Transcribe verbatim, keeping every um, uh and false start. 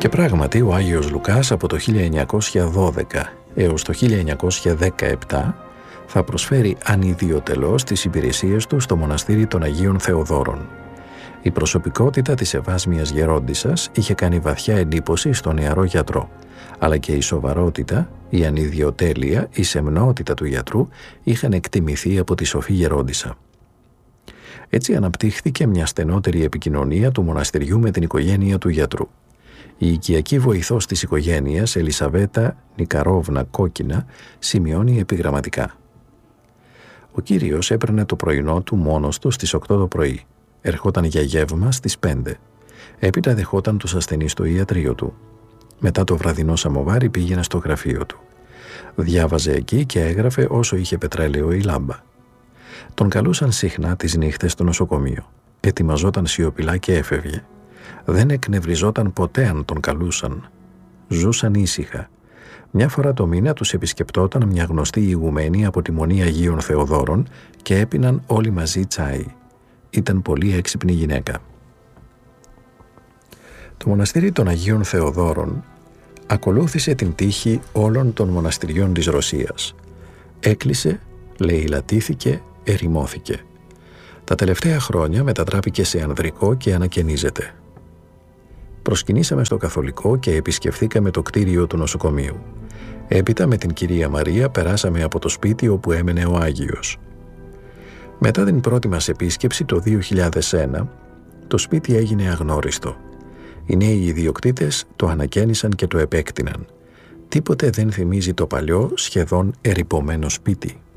Και πράγματι ο Άγιος Λουκάς από το χίλια εννιακόσια δώδεκα έως το χίλια εννιακόσια δεκαεπτά θα προσφέρει ανιδιοτελώς τις υπηρεσίες του στο μοναστήρι των Αγίων Θεοδόρων. Η προσωπικότητα της Ευάσμιας Γερόντισσας είχε κάνει βαθιά εντύπωση στον νεαρό γιατρό, αλλά και η σοβαρότητα, η ανιδιοτέλεια, η σεμνότητα του γιατρού είχαν εκτιμηθεί από τη σοφή Γερόντισσα. Έτσι αναπτύχθηκε μια στενότερη επικοινωνία του μοναστηριού με την οικογένεια του γιατρού. Η οικιακή βοηθός της οικογένειας, Ελισαβέτα Νικαρόβνα Κόκκινα, σημειώνει επιγραμματικά: «Ο Κύριος έπαιρνε το πρωινό του μόνος του στις οκτώ το πρωί. Ερχόταν για γεύμα στις πέντε. Έπειτα δεχόταν τους ασθενείς στο ιατρείο του. Μετά το βραδινό σαμοβάρι πήγαινε στο γραφείο του. Διάβαζε εκεί και έγραφε όσο είχε πετρέλαιο η λάμπα. Τον καλούσαν συχνά τις νύχτες στο νοσοκομείο. Ετοιμαζόταν σιωπηλά και έφευγε. Δεν εκνευριζόταν ποτέ αν τον καλούσαν. Ζούσαν ήσυχα. Μια φορά το μήνα τους επισκεπτόταν μια γνωστή ηγουμένη από τη Μονή Αγίων Θεοδόρων και έπιναν όλοι μαζί τσάι. Ήταν πολύ έξυπνη γυναίκα». Το μοναστήρι των Αγίων Θεοδόρων ακολούθησε την τύχη όλων των μοναστηριών της Ρωσίας. Έκλεισε, λαιλατήθηκε, ερημώθηκε. Τα τελευταία χρόνια μετατράπηκε σε ανδρικό και ανακαινίζεται. Προσκυνήσαμε στο καθολικό και επισκεφθήκαμε το κτίριο του νοσοκομείου. Έπειτα με την κυρία Μαρία περάσαμε από το σπίτι όπου έμενε ο Άγιος. Μετά την πρώτη μας επίσκεψη το δύο χιλιάδες ένα, το σπίτι έγινε αγνώριστο. Οι νέοι ιδιοκτήτες το ανακαίνισαν και το επέκτηναν. Τίποτε δεν θυμίζει το παλιό, σχεδόν ερειπωμένο σπίτι.